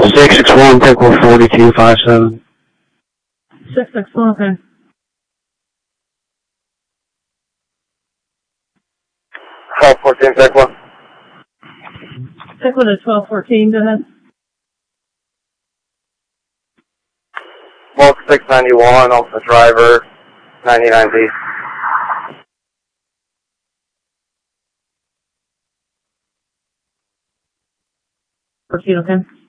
661, Pickle 4257. 661, okay. $1214, Pickle. Pickle to 1214, go ahead. Smoke 691, off the driver, 99B. Okay.